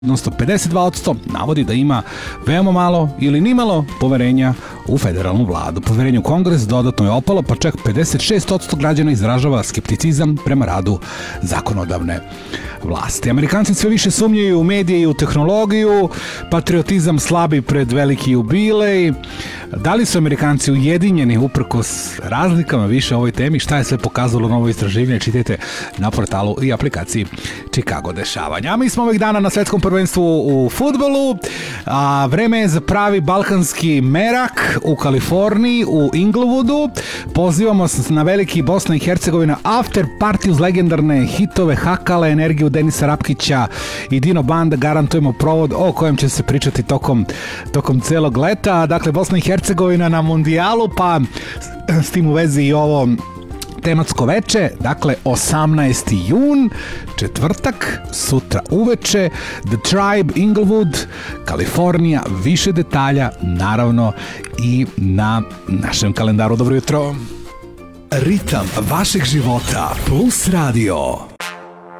odnosno 52% navodi da ima veoma malo ili nimalo poverenja u federalnu vladu. Poverenje u Kongres dodatno je opalo, pa čak 56% građana izražava skepticizam prema radu zakonodavne vlasti. Amerikanci sve više sumnjaju u medije i u tehnologiju, patriotizam slabi pred veliki jubilej. Da li su Amerikanci ujedinjeni uprkos razlikama više o ovoj temi? Šta je sve pokazalo novo istraživanje? Čitajte na portalu i aplikaciji Chicago dešavanja. A mi smo ovih dana na svetskom prvenstvu u fudbalu. Vreme je za pravi balkanski merak u Kaliforniji, u Inglewoodu. Pozivamo se na veliki Bosna i Hercegovina after party uz legendarne hitove Hakala, energiju Denisa Rapkića i Dino Banda. Garantujemo provod o kojem će se pričati tokom celog leta. Dakle, Bosna i Hercegovina na mundijalu, pa s tim u vezi i ovo tematsko veče, dakle 18. jun, četvrtak, sutra uveče, The Tribe, Inglewood, Kalifornija, više detalja naravno i na našem kalendaru. Dobro jutro. Ritam vašeg života plus radio.